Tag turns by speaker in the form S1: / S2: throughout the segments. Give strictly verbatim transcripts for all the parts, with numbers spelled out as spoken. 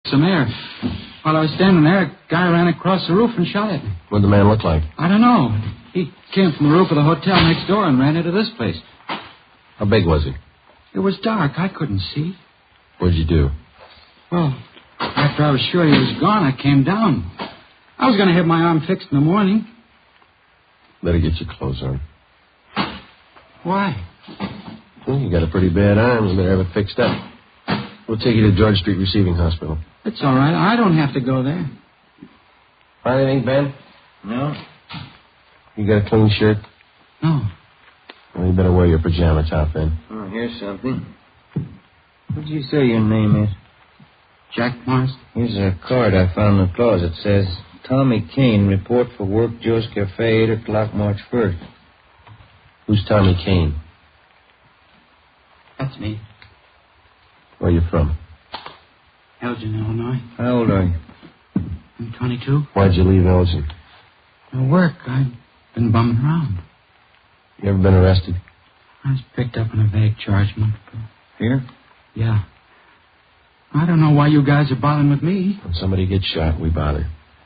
S1: some air. While I was standing there, a guy ran across the roof and shot at me.
S2: What'd the man look like?
S1: I don't know. He came from the roof of the hotel next door and ran into this place.
S2: How big was he?
S1: It was dark. I couldn't see.
S2: What'd you do?
S1: Well, after I was sure he was gone, I came down. I was going to have my arm fixed in the morning.
S2: Better get your clothes on.
S1: Why?
S2: Well, you got a pretty bad arm. You better have it fixed up. We'll take you to George Street Receiving Hospital.
S1: It's all right. I don't have to go there.
S2: Find anything, Ben?
S3: No.
S2: You got a clean shirt?
S1: No.
S2: Well, you better wear your pajama top then.
S3: Oh, here's something. What did you say your name is?
S1: Jack Morris?
S3: Here's a card I found in the closet. It says, Tommy Kane, report for work, Joe's Cafe, eight o'clock, March first.
S2: Who's Tommy Kane?
S1: That's me.
S2: Where are you from?
S1: Elgin, Illinois.
S3: How old are you?
S1: I'm twenty-two.
S2: Why'd you leave Elgin?
S1: No work. I've been bumming around.
S2: You ever been arrested?
S1: I was picked up on a vague charge a month ago.
S3: Here?
S1: Yeah. I don't know why you guys are bothering with me.
S2: When somebody gets shot, we bother.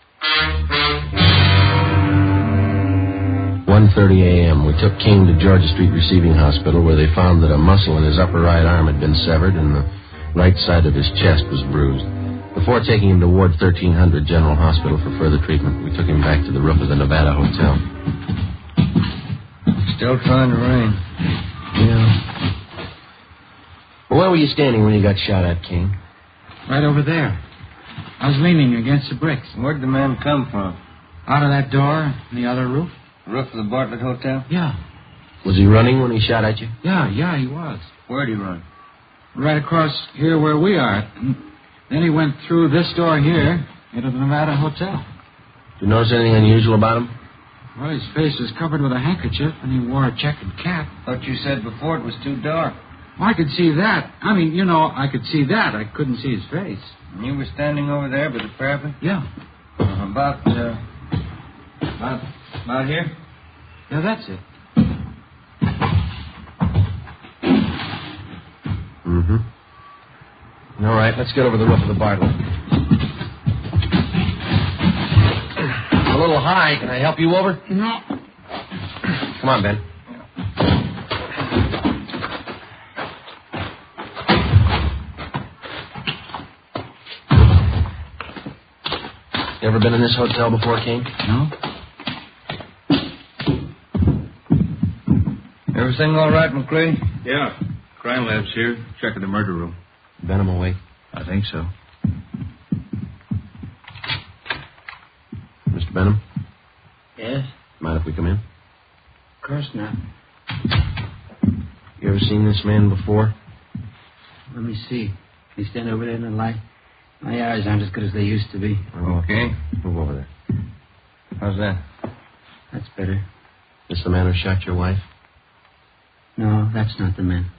S2: one thirty a.m. We took King to Georgia Street Receiving Hospital, where they found that a muscle in his upper right arm had been severed and the right side of his chest was bruised. Before taking him to Ward thirteen hundred General Hospital for further treatment, we took him back to the roof of the Nevada Hotel.
S3: Still trying to rain.
S2: Yeah. Well, where were you standing when you got shot at, King?
S1: Right over there. I was leaning against the bricks.
S3: Where'd the man come from?
S1: Out of that door in the other roof?
S3: Roof of the Bartlett Hotel?
S1: Yeah.
S2: Was he running when he shot at you?
S1: Yeah, yeah, he was.
S3: Where'd he run?
S1: Right across here where we are. Then he went through this door here into the Nevada Hotel.
S2: Did you notice anything unusual about him?
S1: Well, his face was covered with a handkerchief, and he wore a checkered cap.
S3: Thought you said before it was too dark.
S1: Well, I could see that. I mean, you know, I could see that. I couldn't see his face.
S3: And you were standing over there by the parapet?
S1: Yeah.
S3: Uh, about, uh, about, about here?
S1: Yeah, that's it.
S2: Mm-hmm. All right, let's get over the roof of the Bartlett. A little high. Can I help you over?
S1: No.
S2: Come on, Ben. You ever been in this hotel before, King?
S1: No.
S3: Everything all right, McCready?
S4: Yeah. Crime lab's here. Checking the murder room.
S2: Benham awake?
S4: I think so.
S2: Mister Benham?
S1: Yes?
S2: Mind if we come in?
S1: Of course not.
S2: You ever seen this man before?
S1: Let me see. He's standing over there in the light. My eyes aren't as good as they used to be.
S3: Okay.
S2: Move over there.
S3: How's that?
S1: That's better.
S2: This the man who shot your wife?
S1: No, that's not the man.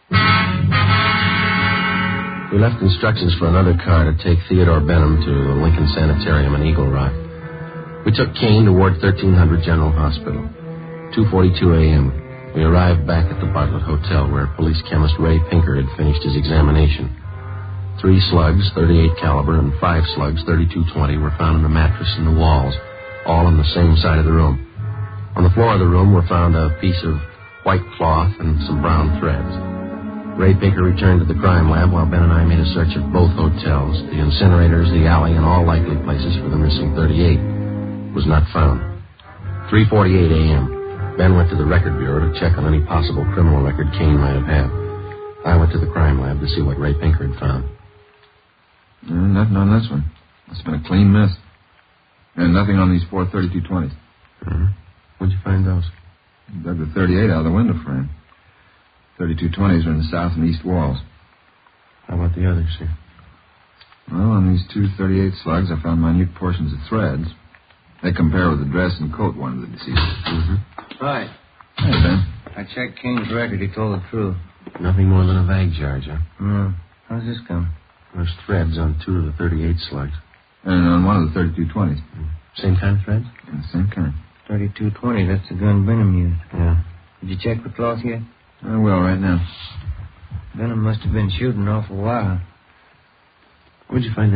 S2: We left instructions for another car to take Theodore Benham to the Lincoln Sanitarium in Eagle Rock. We took Kane to Ward thirteen hundred General Hospital. two forty-two a.m. We arrived back at the Bartlett Hotel, where police chemist Ray Pinker had finished his examination. Three slugs, thirty-eight caliber, and five slugs, thirty-two twenty, were found in the mattress and the walls, all on the same side of the room. On the floor of the room were found a piece of white cloth and some brown threads. Ray Pinker returned to the crime lab while Ben and I made a search of both hotels, the incinerators, the alley, and all likely places for the missing thirty-eight. It was not found. three forty-eight a.m. Ben went to the record bureau to check on any possible criminal record Kane might have had. I went to the crime lab to see what Ray Pinker had found.
S5: Uh, nothing on this one. It's been a clean miss. And nothing on these four thirty-two twenties.
S2: Mm-hmm. Where'd you find those?
S5: Dug the thirty-eight out of the window frame. thirty-two twenties are in the south and east walls.
S2: How about the others here?
S5: Well, on these two thirty-eight slugs, I found minute portions of threads. They compare with the dress and coat one of the deceased.
S2: Mm-hmm.
S3: Right.
S5: Hey, Ben.
S3: I checked King's record. He told the truth.
S2: Nothing more than a vague charge, huh?
S3: No. How's this come?
S2: There's threads on two of the thirty-eight slugs.
S5: And on one of the thirty-two twenties.
S2: Same kind of threads?
S5: And the same kind.
S3: thirty-two twenty. That's the gun Benham used.
S2: Yeah.
S3: Did you check the cloth yet?
S5: I will right now.
S3: Benham must have been shooting off a while.
S2: Where'd you find that?